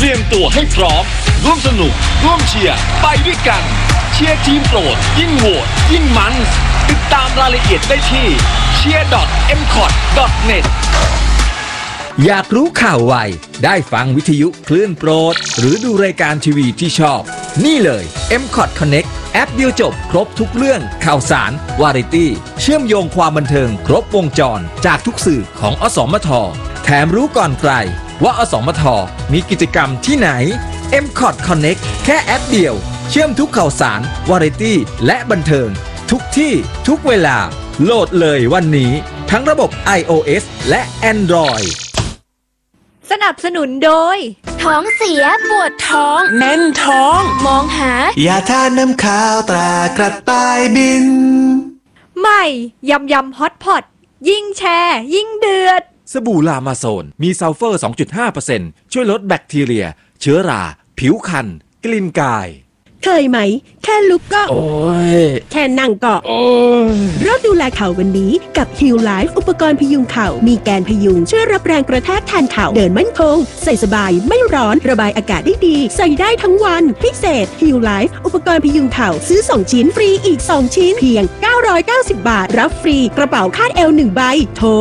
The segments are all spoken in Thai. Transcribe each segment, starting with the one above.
รียมตัวให้พร้อมร่วมสนุกร่วมเชียร์ไปด้วยกันเชียร์ทีมโปรดยิ่งโหวตยิ่งมันติดตามรายละเอียดได้ที่ cheer.mcot.net อยากรู้ข่าวไวได้ฟังวิทยุคลื่นโปรดหรือดูรายการทีวีที่ชอบนี่เลย MCOT Connect แอปเดียวจบครบทุกเรื่องข่าวสารวาไรตี้เชื่อมโยงความบันเทิงครบวงจรจากทุกสื่อของอสมทแถมรู้ก่อนใครว่าอสมทมีกิจกรรมที่ไหน MCOT Connect แค่แอปเดียวเชื่อมทุกข่าวสารวาไรตี้และบันเทิงทุกที่ทุกเวลาโหลดเลยวันนี้ทั้งระบบ iOS และ Android สนับสนุนโดยท้องเสียปวดท้องแน่นท้องมองหายาทาน้ำขาวตรากระต่ายบินใหม่ยำฮอตพอตยิ่งแชร์ยิ่งเดือดสบู่ลามาโซนมีซัลเฟอร์ 2.5% ช่วยลดแบคทีเรียเชื้อราผิวคันกลิ่นกายเคยไหมแค่ลุกก็โอ้ยแค่นั่งก็โอ้ยเริ่มดูแลเข่าวันนี้กับ Heal Life อุปกรณ์พยุงเข่ามีแกนพยุงช่วยรับแรงกระแทกแทนเข่าเดินมั่นคงใส่สบายไม่ร้อนระบายอากาศได้ดีใส่ได้ทั้งวันพิเศษ Heal Life อุปกรณ์พยุงเข่าซื้อ2ชิ้นฟรีอีก2ชิ้นเพียง990 บาทรับฟรีกระเป๋าคาดเอว1ใบโทร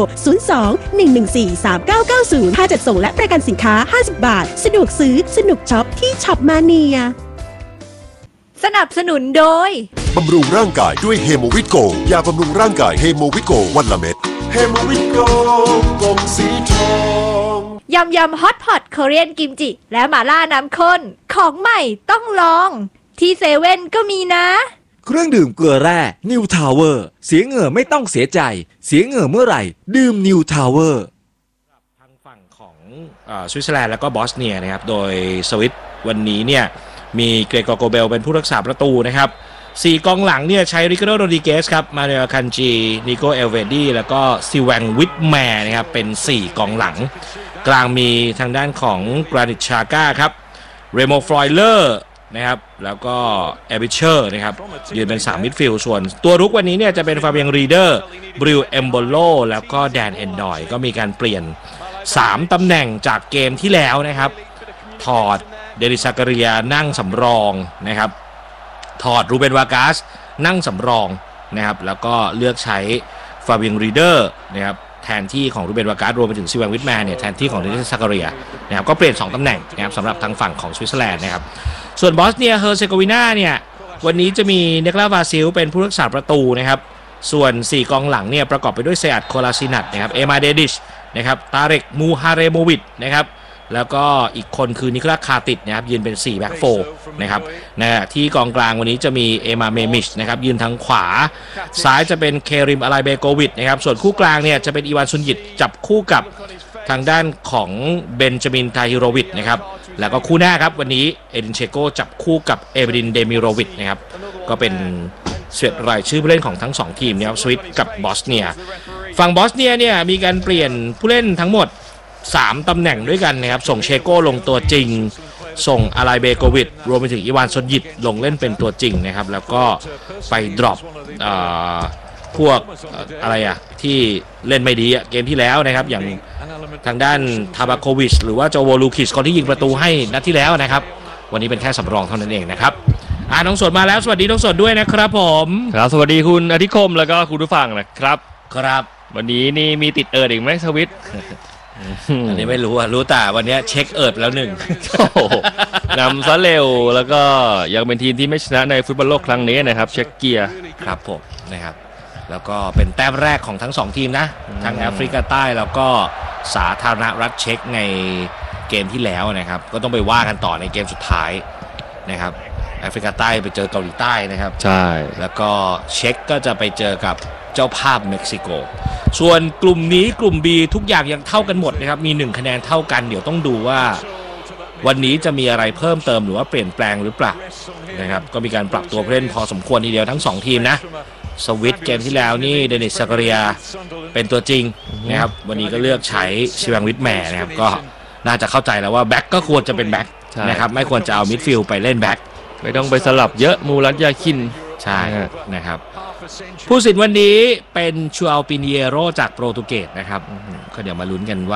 02-114-3990ค่าจัดส่งและประกันสินค้า50 บาทสะดวกซื้อสนุกช็อปที่ช็อปมาเนียสนับสนุนโดยบำรุงร่างกายด้วยเฮโมวิโกยาบำรุงร่างกายเฮโมวิโกวันละเม็ดเฮโมวิโกกลมสีทองยำฮอตพอตโคเรียนกิมจิและหม่าล่าน้ำข้นของใหม่ต้องลองที่เซเว่นก็มีนะเครื่องดื่มเกลือแร่นิวทาวเวอร์เสียเหงื่อไม่ต้องเสียใจเสียเหงื่อเมื่อไหร่ดื่มนิวทาวเวอร์ทางฝั่งของสวิตเซอร์แลนด์แล้วก็บอสเนียนะครับโดยสวิตวันนี้เนี่ยมีเกรกอร์โกเบลเป็นผู้รักษาประตูนะครับ4กองหลังเนี่ยใช้ริคาร์โด โรดริเกสครับมาเนลคันจีนิโกเอลเวดีแล้วก็ซิแวงวิทแมร์นะครับเป็น4กองหลังกลางมีทางด้านของกรานิตชาก้าครับเรโมฟลอยเลอร์นะครับแล้วก็เอบิเชอร์นะครับยืนเป็น3มิดฟิลด์ส่วนตัวรุกวันนี้เนี่ยจะเป็นฟาเบียงรีเดอร์บริวเอมโบโลแล้วก็แดนเอนดอยก็มีการเปลี่ยน3ตำแหน่งจากเกมที่แล้วนะครับถอดเดริซาการิยานั่งสำรองนะครับถอดรูเบนวากาสนั่งสำรองนะครับแล้วก็เลือกใช้ฟาเบียงรีเดอร์นะครับแทนที่ของรูเบนวากาสรวมไปถึงซิแวงวิทแมนเนี่ยแทนที่ของเดริซาการิยานะครับก็เปลี่ยน2ตำแหน่งนะครับสำหรับทางฝั่งของสวิตเซอร์แลนด์นะครับส่วนบอสเนียเฮอร์เซโกวีนาเนี่ยวันนี้จะมีเนกลา วาซิลเป็นผู้รักษาประตูนะครับส่วน4กองหลังเนี่ยประกอบไปด้วยเซอัด โคลาซินัตนะครับเอมาเดดิชนะครับตาเรก มูฮาเรโมวิชนะครับแล้วก็อีกคนคือนิโคลัส คาติดนะครับยืนเป็น4แบ็คโฟร์นะครับที่กองกลางวันนี้จะมีเอมาเมมิชนะครับยืนทางขวาซ้ายจะเป็นเคริม อาไลเบโกวิชนะครับส่วนคู่กลางเนี่ยจะเป็นอีวานซุนยิตจับคู่กับทางด้านของเบนจามิน ทาฮิโรวิชนะครับแล้วก็คู่หน้าครับวันนี้เอดินเชโกจับคู่กับเอเบริน เดมิโรวิชนะครับก็เป็นเสียดรายชื่อผู้เล่นของทั้ง2ทีมนะครับสวิตกับบอสเนียฝั่งบอสเนียเนี่ยมีการเปลี่ยนผู้เล่นทั้งหมด3ตำแหน่งด้วยกันนะครับส่งเชโก้ลงตัวจริงส่งอาไลเบโกวิชรวมไปถึงอีวานซอนยิตลงเล่นเป็นตัวจริงนะครับแล้วก็ไปดรอปพวกอะไรที่เล่นไม่ดีเกมที่แล้วนะครับอย่างทางด้านทาบาโควิชหรือว่าโจโวลูคิชคนที่ยิงประตูให้นัดที่แล้วนะครับวันนี้เป็นแค่สำรองเท่านั้นเองนะครับน้องสดมาแล้วสวัสดีน้องสดด้วยนะครับผมครับสวัสดีคุณอธิคมแล้วก็คุณผู้ฟังนะครับครับวันนี้นี่มีติดอีกไหมสวิตอันนี้ไม่รู้รู้แต่วันนี้เช็คไปแล้วนำซะเร็วแล้วก็ยังเป็นทีมที่ไม่ชนะในฟุตบอลโลกครั้งนี้นะครับเช็กเกียครับผมนะครับแล้วก็เป็นแต้มแรกของทั้ง2ทีมนะทั้งแอฟริกาใต้แล้วก็สาธารณรัฐเช็กในเกมที่แล้วนะครับก็ต้องไปว่ากันต่อในเกมสุดท้ายนะครับแอฟริกาใต้ไปเจอเกาหลีใต้นะครับใช่แล้วก็เช็กก็จะไปเจอกับเจ้าภาพเม็กซิโกส่วนกลุ่มนี้กลุ่ม B ทุกอย่างยังเท่ากันหมดนะครับมี1คะแนนเท่ากันเดี๋ยวต้องดูว่าวันนี้จะมีอะไรเพิ่มเติมหรือว่าเปลี่ยนแปลงหรือเปล่านะครับก็มีการปรับตัวผู้เล่นพอสมควรทีเดียวทั้ง2ทีมนะสวิตเกมที่แล้วนี่เดนิส ซาการิยาเป็นตัวจริงนะครับวันนี้ก็เลือกใช้ซิแวงวิทแมร์นะครับก็น่าจะเข้าใจแล้วว่าแบ็คก็ควรจะเป็นแบ็คนะครับไม่ควรจะเอามิดฟิลด์ไปเล่นแบ็คไม่ต้องไปสลับเยอะมูรัตยาคินใช่นะครับผู้สินวันนี้เป็นชูอัลปิเนียโรจากโปรตุเกสนะครับก็เดี๋ยวมาลุ้นกันว่า